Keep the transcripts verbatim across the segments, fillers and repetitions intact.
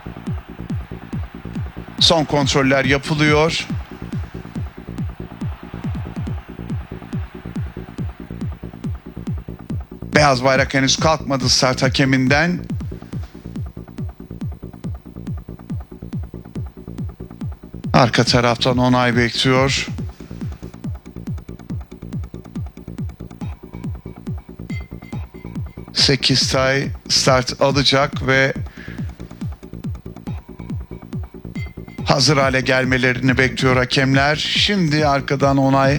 Son kontroller yapılıyor. Beyaz bayrak henüz kalkmadı start hakeminden. Arka taraftan onay bekliyor. sekiz tay start alacak ve hazır hale gelmelerini bekliyor hakemler. Şimdi arkadan onay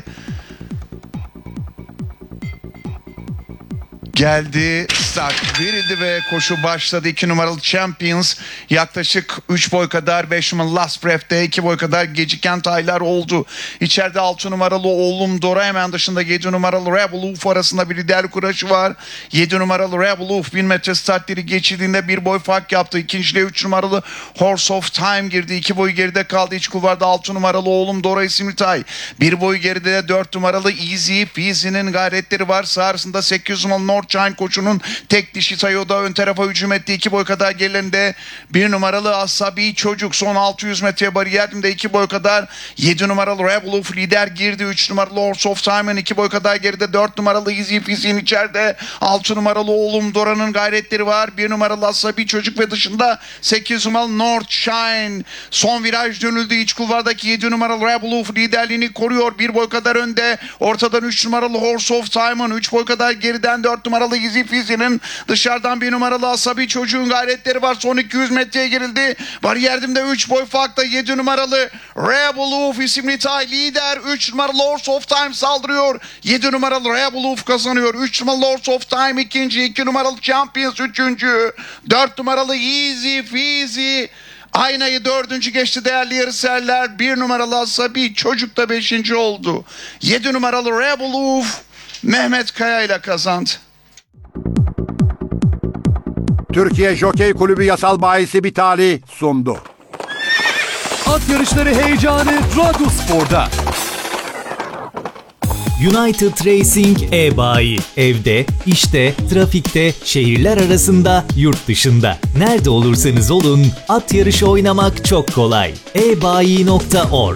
geldi. Start verildi ve koşu başladı. iki numaralı Champions yaklaşık üç boy kadar, beş numaralı Last Breath'te iki boy kadar geciken taylar oldu. İçeride altı numaralı Oğlum Dora, hemen dışında yedi numaralı Revoluf arasında bir liderlik uğraşı var. yedi numaralı Revoluf bin metre startları geçildiğinde bir boy fark yaptı. İkinciliğe üç numaralı Horse of Time girdi. iki boy geride kaldı. İç kulvarda altı numaralı Oğlum Dora isimli tay. Bir boy geride de dört numaralı Easy Peasy'nin gayretleri var. Sağrısında sekiz numaralı Northshine koçunun tek dişi Tayo'da ön tarafa hücum etti. iki boy kadar gerilerinde bir numaralı Asabi Çocuk son altı yüz metreye bariyerinde iki boy kadar. yedi numaralı Revoluf lider girdi. üç numaralı Horse of Time'ın iki boy kadar geride. dört numaralı Easy Peasy'nin içeride. altı numaralı Oğlum Dora'nın gayretleri var. bir numaralı Asabi Çocuk ve dışında sekiz numaralı Northshine. Son viraj dönüldü. İç kulvardaki yedi numaralı Revoluf liderliğini koruyor. bir boy kadar önde. Ortadan üç numaralı Horse of Time'ın. üç boy kadar geriden dört numaralı Easy Peasy'nin. Dışarıdan bir numaralı Asabi Çocuğun gayretleri var. Son iki yüz metreye girildi. Bariyerdimde üç boy farkta yedi numaralı Revoluf isimli tay lider. üç numaralı Horse of Time saldırıyor. yedi numaralı Revoluf kazanıyor. üç numaralı Horse of Time ikinci. iki numaralı Champions üçüncü. dört numaralı Easy Peasy aynayı dördüncü geçti değerli yarışseverler. bir numaralı Asabi Çocuk da beşinci oldu. yedi numaralı Revoluf Mehmet Kaya ile kazandı. Türkiye Jokey Kulübü yasal bahisi Bitali sundu. At yarışları heyecanı Radyo Spor'da. United Racing e-bayi. Evde, işte, trafikte, şehirler arasında, yurt dışında. Nerede olursanız olun, at yarışı oynamak çok kolay. e bayi nokta org.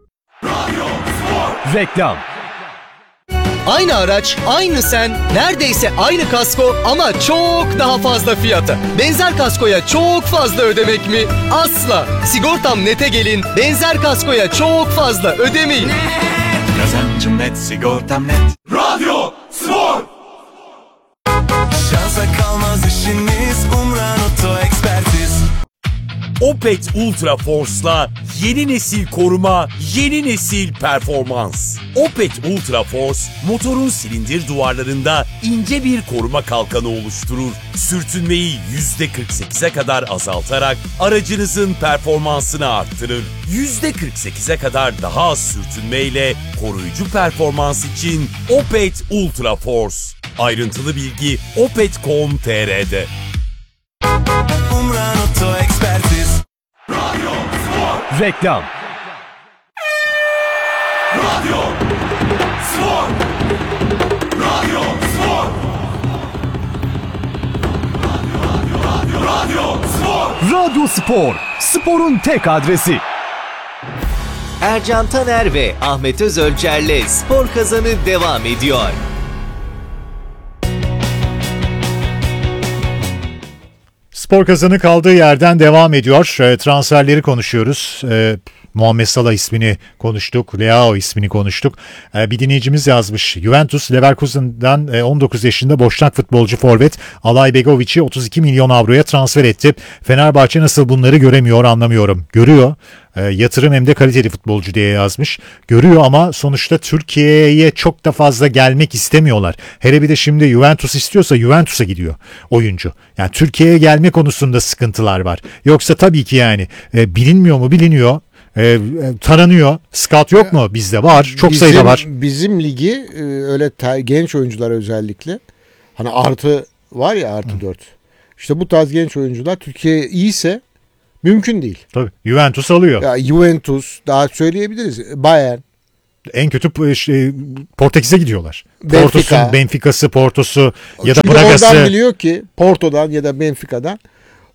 Reklam. Aynı araç, aynı sen, neredeyse aynı kasko ama çok daha fazla fiyata. Benzer kaskoya çok fazla ödemek mi? Asla. Sigortam Net'e gelin, benzer kaskoya çok fazla ödemeyin. Net. Kazancım net, sigortam net. Radyo Spor. Şansa kalmaz işiniz, Umran Oto Ekspertiz. Opet Ultra Force'la yeni nesil koruma, yeni nesil performans. Opet Ultra Force, motorun silindir duvarlarında ince bir koruma kalkanı oluşturur. Sürtünmeyi yüzde kırk sekize kadar azaltarak aracınızın performansını arttırır. yüzde kırk sekize kadar daha az sürtünmeyle koruyucu performans için Opet Ultra Force. Ayrıntılı bilgi opet nokta com nokta tr'de. Umran Oto Ekspertiz. Radyo Spor. Reklam. Radyo Spor. Radyo Spor. Radyo, radyo, radyo, radyo Spor. Radyo Spor. Sporun tek adresi. Ercan Taner ve Ahmet Özölçer'le Spor Kazanı devam ediyor. Spor Kazanı kaldığı yerden devam ediyor. E, transferleri konuşuyoruz. E, Muhammed Salah ismini konuştuk. Leao ismini konuştuk. E, bir dinleyicimiz yazmış. Juventus Leverkusen'dan e, on dokuz yaşında boşnak futbolcu forvet Alay Begovic'i otuz iki milyon avroya transfer etti. Fenerbahçe nasıl bunları göremiyor anlamıyorum. Görüyor. E, yatırım hem de kaliteli futbolcu diye yazmış. Görüyor ama sonuçta Türkiye'ye çok da fazla gelmek istemiyorlar. Hele bir de şimdi Juventus istiyorsa Juventus'a gidiyor oyuncu. Yani Türkiye'ye gelme konusunda sıkıntılar var. Yoksa tabii ki yani e, bilinmiyor mu biliniyor. E, taranıyor. Scout yok mu? Bizde var. Çok bizim, sayıda var. Bizim ligi e, öyle ter, genç oyuncular özellikle hani artı var ya artı dört. İşte bu tarz genç oyuncular Türkiye iyiyse mümkün değil. Tabii. Juventus alıyor. Ya Juventus daha söyleyebiliriz. Bayern. En kötü şey, Portekiz'e gidiyorlar. Benfica. Porto'sun, Benfica'sı, Porto'su ya da Çünkü Braga'sı. oradan biliyor ki Porto'dan ya da Benfica'dan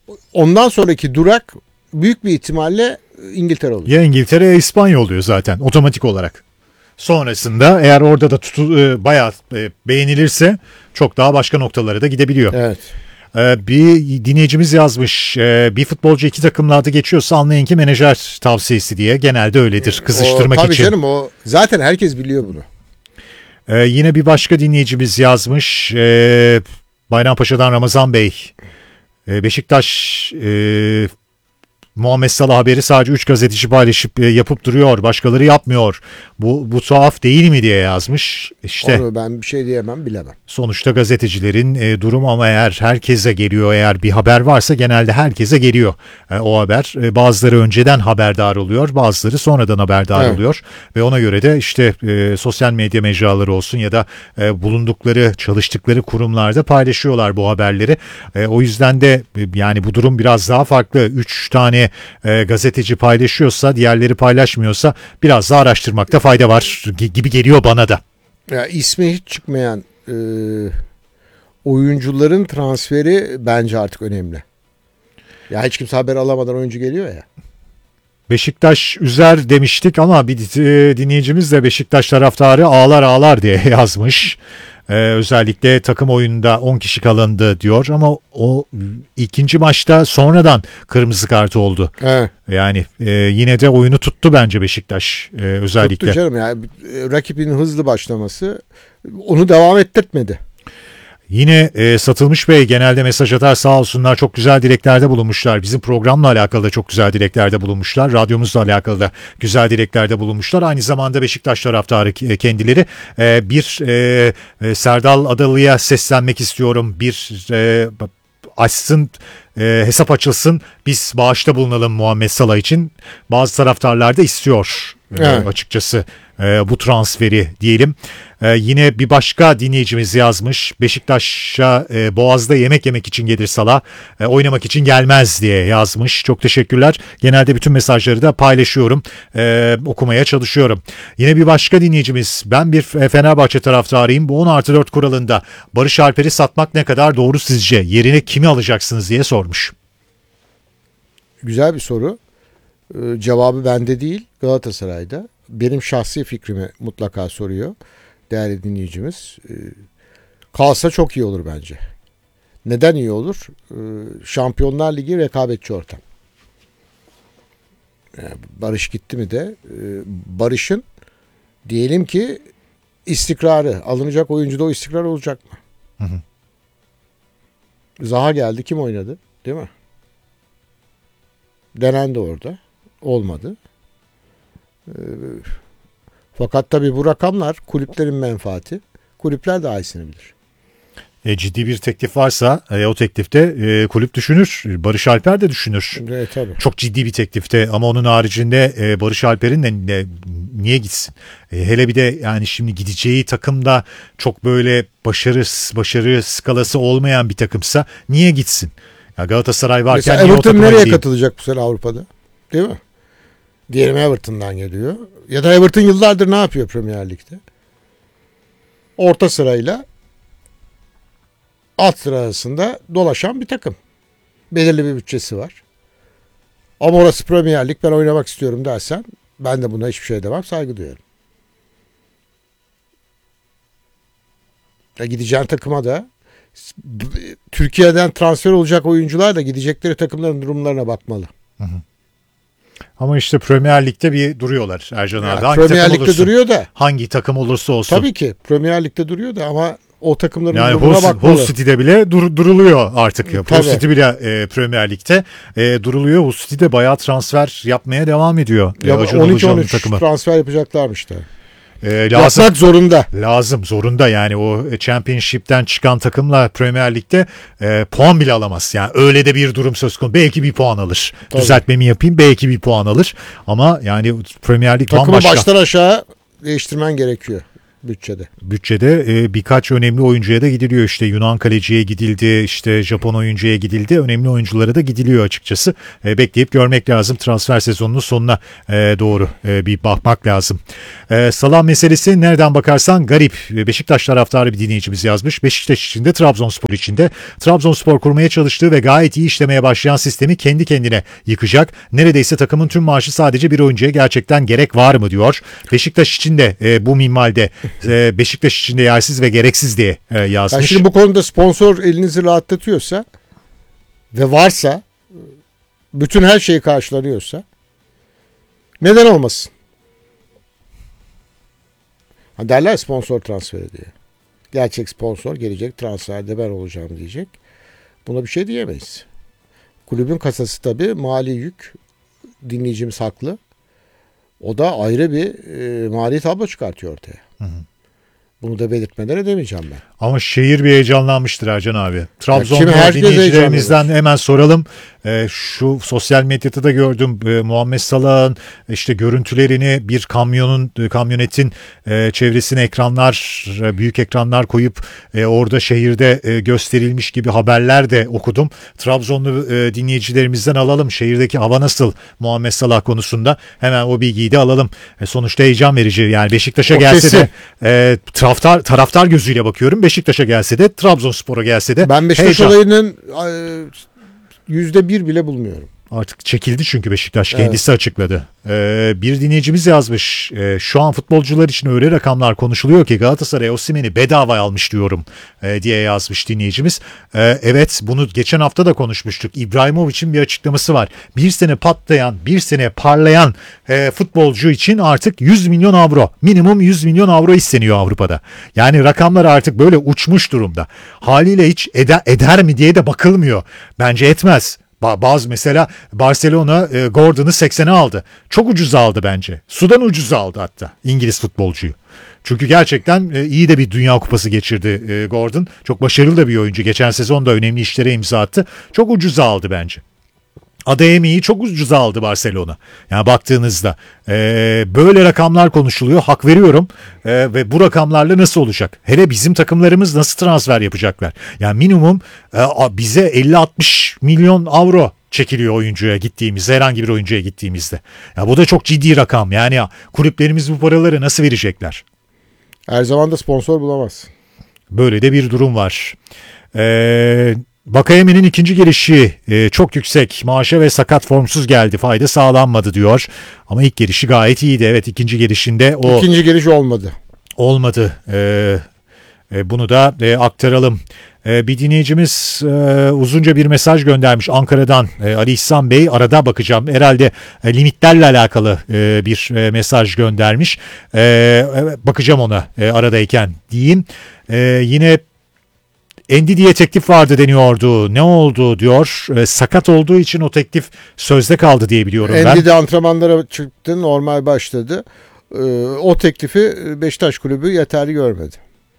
ondan sonraki durak büyük bir ihtimalle İngiltere olur. Ya İngiltere ya İspanya oluyor zaten otomatik olarak. Sonrasında eğer orada da tutu, e, bayağı e, beğenilirse çok daha başka noktalara da gidebiliyor. Evet. E, bir dinleyicimiz yazmış, e, bir futbolcu iki takımla adı geçiyorsa anlayın ki menajer tavsiyesi diye, genelde öyledir kızıştırmak o, tabii için. Tabii canım, o zaten herkes biliyor bunu. E, yine bir başka dinleyicimiz yazmış, e, Bayrampaşa'dan Ramazan Bey, e, Beşiktaş e, Muhammed Salah haberi sadece üç gazeteci paylaşıp e, yapıp duruyor. Başkaları yapmıyor. Bu bu tuhaf değil mi diye yazmış. İşte onu ben bir şey diyemem, bilemem. Sonuçta gazetecilerin e, durumu, ama eğer herkese geliyor, eğer bir haber varsa genelde herkese geliyor e, o haber. E, bazıları önceden haberdar oluyor, bazıları sonradan haberdar Evet. oluyor ve ona göre de işte e, sosyal medya mecraları olsun ya da e, bulundukları, çalıştıkları kurumlarda paylaşıyorlar bu haberleri. E, o yüzden de e, yani bu durum biraz daha farklı. Üç tane e, gazeteci paylaşıyorsa, diğerleri paylaşmıyorsa biraz daha araştırmakta fayda var gibi geliyor bana da. Ya, ismi hiç çıkmayan e, oyuncuların transferi bence artık önemli. Ya hiç kimse haber alamadan oyuncu geliyor ya. Beşiktaş üzer demiştik ama bir dinleyicimiz de Beşiktaş taraftarı ağlar ağlar diye yazmış. Ee, özellikle takım oyununda on kişi kalındı diyor ama o ikinci maçta sonradan kırmızı kart oldu. Evet. Yani e, yine de oyunu tuttu bence Beşiktaş e, özellikle. Tuttu canım, yani rakibin hızlı başlaması onu devam ettirtmedi. Yine e, Satılmış Bey genelde mesaj atar, sağ olsunlar, çok güzel dileklerde bulunmuşlar. Bizim programla alakalı da çok güzel dileklerde bulunmuşlar. Radyomuzla alakalı da güzel dileklerde bulunmuşlar. Aynı zamanda Beşiktaş taraftarı kendileri. E, bir e, e, Serdal Adalı'ya seslenmek istiyorum. Bir e, açsın, e, hesap açılsın, biz bağışta bulunalım Muhammed Salah için. Bazı taraftarlar da istiyor e, Evet. açıkçası e, bu transferi diyelim. E, yine bir başka dinleyicimiz yazmış. Beşiktaş'a e, Boğaz'da yemek yemek için gelir Salah, e, oynamak için gelmez diye yazmış. Çok teşekkürler. Genelde bütün mesajları da paylaşıyorum. E, okumaya çalışıyorum. Yine bir başka dinleyicimiz. Ben bir Fenerbahçe taraftarıyım. Bu on artı dört kuralında Barış Alper'i satmak ne kadar doğru sizce? Yerine kimi alacaksınız diye sormuş. Güzel bir soru. Ee, cevabı bende değil, Galatasaray'da. Benim şahsi fikrimi mutlaka soruyor değerli dinleyicimiz. Ee, kalsa çok iyi olur bence. Neden iyi olur? Ee, Şampiyonlar Ligi rekabetçi ortam. Yani Barış gitti mi de e, Barış'ın diyelim ki istikrarı, alınacak oyuncuda o istikrar olacak mı? Hı hı. Zaha geldi, kim oynadı? Değil mi? Denendi orada. Olmadı. Ee, fakat tabii bu rakamlar kulüplerin menfaati. Kulüpler daha iyisini bilir. E, ciddi bir teklif varsa e, o teklifte e, kulüp düşünür. Barış Alper de düşünür. Evet, tabii. Çok ciddi bir teklifte, ama onun haricinde e, Barış Alper'in de ne, niye gitsin? E, hele bir de yani şimdi gideceği takımda çok böyle başarı başarı skalası olmayan bir takımsa niye gitsin? Ya Galatasaray varken Mesela niye o Everton takıma nereye gideyim? katılacak bu sene Avrupa'da? Değil mi? Diyelim Everton'dan geliyor. Ya da Everton yıllardır ne yapıyor Premier Lig'de? Orta sırayla alt sıra arasında dolaşan bir takım. Belirli bir bütçesi var. Ama orası Premier Lig, ben oynamak istiyorum dersen ben de buna hiçbir şey demem, saygı duyarım. Ya gideceğin takıma da Türkiye'den transfer olacak oyuncular da gidecekleri takımların durumlarına bakmalı. Hı hı. Ama işte Premier Lig'de bir duruyorlar Ercan abi. Ya, Hangi Premier takım Lig'de olursun, duruyor da. hangi takım olursa olsun. Tabii ki Premier Lig'de duruyor da ama o takımların Yani durumuna Hull, bakmalı. Hull City'de bile dur, duruluyor artık. Hull Tabii. City bile e, Premier Lig'de e, duruluyor. Hull City'de bayağı transfer yapmaya devam ediyor. Ya E, Acun on iki on Ilıcalı'nın üç takımı. transfer yapacaklarmış da. E, lazım. Yapmak zorunda. Lazım, zorunda yani. O Championship'ten çıkan takımla Premier Lig'de e, puan bile alamaz. Yani öyle de bir durum söz konusu. Belki bir puan alır. Tabii. Düzeltmemi yapayım, belki bir puan alır. Ama yani Premier Lig Takımı bambaşka. baştan aşağı değiştirmen gerekiyor. bütçede. Bütçede e, birkaç önemli oyuncuya da gidiliyor. İşte Yunan kaleciye gidildi, işte Japon oyuncuya gidildi. Önemli oyunculara da gidiliyor açıkçası. E, bekleyip görmek lazım. Transfer sezonunun sonuna e, doğru e, bir bakmak lazım. E, Salah meselesi nereden bakarsan garip. Beşiktaş taraftarı bir dinleyicimiz yazmış. Beşiktaş içinde, Trabzonspor içinde. Trabzonspor kurmaya çalıştığı ve gayet iyi işlemeye başlayan sistemi kendi kendine yıkacak. Neredeyse takımın tüm maaşı sadece bir oyuncuya gerçekten gerek var mı diyor. Beşiktaş için de e, bu minvalde e, Beşiktaş için de yersiz ve gereksiz diye e, yazmış. Yani şimdi bu konuda sponsor elinizi rahatlatıyorsa ve varsa, bütün her şeyi karşılanıyorsa neden olmasın? Ha derler sponsor transferi diye. Gerçek sponsor gelecek, transferde ben olacağım diyecek. Buna bir şey diyemeyiz. Kulübün kasası tabii mali yük. Dinleyicimiz haklı. O da ayrı bir e, mali tablo çıkartıyor ortaya. Hı hı. Bunu da belirtmeden edemeyeceğim ben. Ama şehir bir heyecanlanmıştır Ercan abi. Trabzonlu herkes dinleyicilerimizden hemen soralım. E, şu sosyal medyada da gördüm. E, Muhammed Salah'ın işte görüntülerini bir kamyonun, kamyonetin e, çevresine ekranlar, e, büyük ekranlar koyup e, orada şehirde e, gösterilmiş gibi haberler de okudum. Trabzonlu e, dinleyicilerimizden alalım. Şehirdeki hava nasıl Muhammed Salah konusunda? Hemen o bilgiyi de alalım. E, sonuçta heyecan verici. Yani Beşiktaş'a o gelse kesin. de e, taraftar, taraftar gözüyle bakıyorum. Beşiktaş'a gelse de, Trabzonspor'a gelse de ben Beşiktaş heyecan. olayının yüzde bir bile bulmuyorum. Artık çekildi çünkü Beşiktaş kendisi evet. açıkladı. Ee, bir dinleyicimiz yazmış. Ee, şu an futbolcular için öyle rakamlar konuşuluyor ki Galatasaray Osimhen'i bedava almış diyorum e, diye yazmış dinleyicimiz. Ee, evet, bunu geçen hafta da konuşmuştuk. İbrahimovic'in bir açıklaması var. Bir sene patlayan, bir sene parlayan e, futbolcu için artık yüz milyon avro, minimum yüz milyon avro isteniyor Avrupa'da. Yani rakamlar artık böyle uçmuş durumda. Haliyle hiç eder, eder mi diye de bakılmıyor. Bence etmez. Bazı mesela Barcelona e, Gordon'u seksene aldı. Çok ucuz aldı bence. Sudan ucuz aldı hatta İngiliz futbolcuyu. Çünkü gerçekten e, iyi de bir Dünya Kupası geçirdi e, Gordon. Çok başarılı da bir oyuncu. Geçen sezon da önemli işlere imza attı. Çok ucuz aldı bence. Adeyemi'yi çok ucuza aldı Barcelona. Yani baktığınızda e, böyle rakamlar konuşuluyor. Hak veriyorum. E, ve bu rakamlarla nasıl olacak? Hele bizim takımlarımız nasıl transfer yapacaklar? Yani minimum e, bize elli altmış milyon avro çekiliyor oyuncuya gittiğimizde, herhangi bir oyuncuya gittiğimizde. Ya bu da çok ciddi rakam. Yani ya, kulüplerimiz bu paraları nasıl verecekler? Her zaman da sponsor bulamaz. Böyle de bir durum var. Eee Vakayemi'nin ikinci gelişi e, çok yüksek. Maaşa ve sakat formsuz geldi. Fayda sağlanmadı diyor. Ama ilk gelişi gayet iyiydi. Evet, ikinci gelişinde o... İkinci geliş olmadı. Olmadı. E, e, bunu da e, aktaralım. E, bir dinleyicimiz e, uzunca bir mesaj göndermiş Ankara'dan. E, Ali İhsan Bey, arada bakacağım. Herhalde e, limitlerle alakalı e, bir e, mesaj göndermiş. E, bakacağım ona e, aradayken diyeyim. E, yine... Endidi'ye teklif vardı deniyordu. Ne oldu diyor. E, sakat olduğu için o teklif sözde kaldı diye biliyorum ben. Endidi antrenmanlara çıktı. Normal başladı. E, o teklifi Beşiktaş Kulübü yeterli görmedi.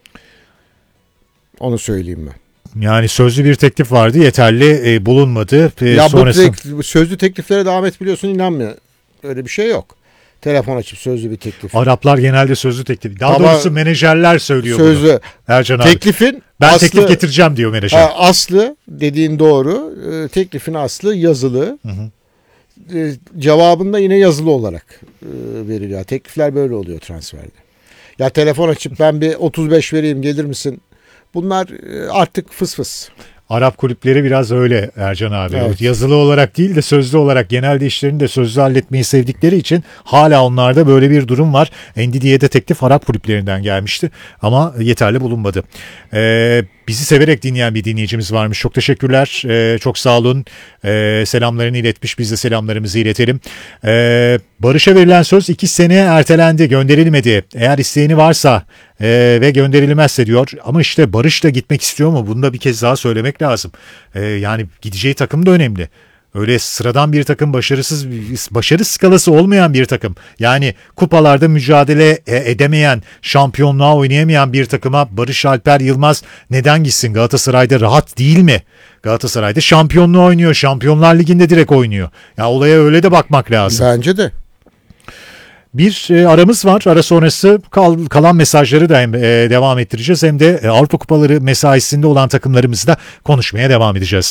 Onu söyleyeyim ben. Yani sözlü bir teklif vardı. Yeterli e, bulunmadı. E, ya sonrasında... bu tek, sözlü tekliflere de Ahmet biliyorsun inanmıyor. Öyle bir şey yok. Telefon açıp sözlü bir teklif. Araplar genelde sözlü teklif. Daha Ama doğrusu menajerler söylüyor sözlü. bunu. Ercan abi. Teklifin ben aslı, teklif getireceğim diyor menajer. Ha, aslı dediğin doğru. E, teklifin aslı yazılı. Hı hı. E, cevabında yine yazılı olarak e, veriliyor. Teklifler böyle oluyor transferde. Ya telefon açıp ben bir otuz beş vereyim gelir misin? Bunlar e, artık fıs fıs. Arap kulüpleri biraz öyle Ercan abi. Evet. Yazılı olarak değil de sözlü olarak genelde işlerini de sözlü halletmeyi sevdikleri için hala onlarda böyle bir durum var. Endidi'ye de teklif Arap kulüplerinden gelmişti ama yeterli bulunmadı. Ee, bizi severek dinleyen bir dinleyicimiz varmış. Çok teşekkürler. Ee, çok sağ olun. Ee, selamlarını iletmiş. Biz de selamlarımızı iletelim. Ee, Barış'a verilen söz iki seneye ertelendi. Gönderilmedi. Eğer isteğini varsa e, ve gönderilmezse diyor. Ama işte Barış da gitmek istiyor mu? Bunu da bir kez daha söylemek lazım. Ee, yani gideceği takım da önemli. Öyle sıradan bir takım, başarısız, başarı skalası olmayan bir takım. Yani kupalarda mücadele edemeyen, şampiyonluğa oynayamayan bir takıma Barış Alper Yılmaz neden gitsin? Galatasaray'da rahat değil mi? Galatasaray'da şampiyonluğu oynuyor. Şampiyonlar Ligi'nde direkt oynuyor. Ya olaya öyle de bakmak lazım. Bence de. Bir e, aramız var. Ara sonrası kal, kalan mesajları da hem e, devam ettireceğiz hem de e, Avrupa Kupaları mesaisinde olan takımlarımızı da konuşmaya devam edeceğiz.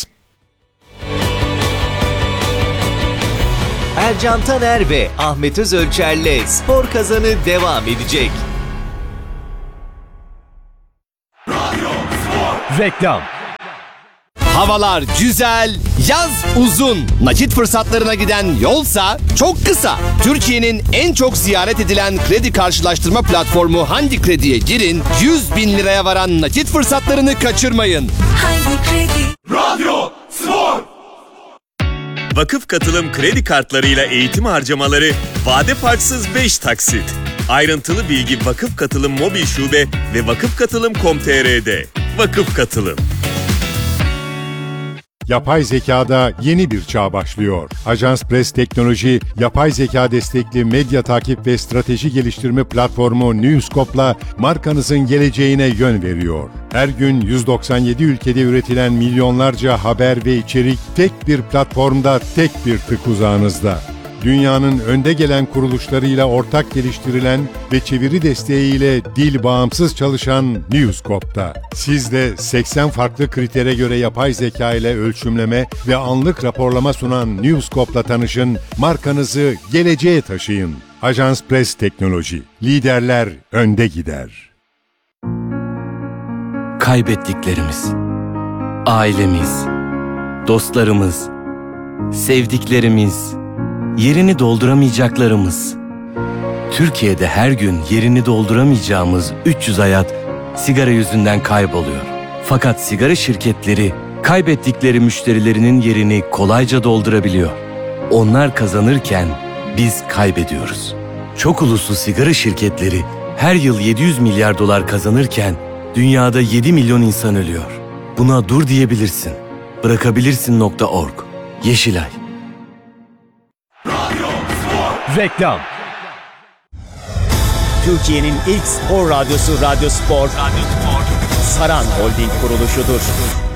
Ercan Taner ve Ahmet Özölçer'le Spor Kazanı devam edecek. Reklam. Havalar güzel, yaz uzun. Nakit fırsatlarına giden yolsa çok kısa. Türkiye'nin en çok ziyaret edilen kredi karşılaştırma platformu Handi Kredi'ye girin. yüz bin liraya varan nakit fırsatlarını kaçırmayın. Handi Kredi. Radyo Spor. Vakıf Katılım kredi kartlarıyla eğitim harcamaları vade farksız beş taksit. Ayrıntılı bilgi Vakıf Katılım mobil şube ve vakıf katılım nokta com nokta tr'de. Vakıf Katılım. Yapay zekada yeni bir çağ başlıyor. Ajans Press Teknoloji, yapay zeka destekli medya takip ve strateji geliştirme platformu Newscope'la markanızın geleceğine yön veriyor. Her gün yüz doksan yedi ülkede üretilen milyonlarca haber ve içerik tek bir platformda, tek bir tık uzağınızda. Dünyanın önde gelen kuruluşlarıyla ortak geliştirilen ve çeviri desteğiyle dil bağımsız çalışan Newscope'da. Siz de seksen farklı kritere göre yapay zeka ile ölçümleme ve anlık raporlama sunan Newscope'la tanışın, markanızı geleceğe taşıyın. Ajans Press Teknoloji. Liderler önde gider. Kaybettiklerimiz, ailemiz, dostlarımız, sevdiklerimiz, yerini dolduramayacaklarımız. Türkiye'de her gün yerini dolduramayacağımız üç yüz hayat sigara yüzünden kayboluyor. Fakat sigara şirketleri kaybettikleri müşterilerinin yerini kolayca doldurabiliyor. Onlar kazanırken biz kaybediyoruz. Çok uluslu sigara şirketleri her yıl yedi yüz milyar dolar kazanırken dünyada yedi milyon insan ölüyor. Buna dur diyebilirsin. Bırakabilirsin nokta org. Yeşilay. Reklam. Türkiye'nin ilk spor radyosu Radyo Spor, Radyo Spor. Saran Holding kuruluşudur.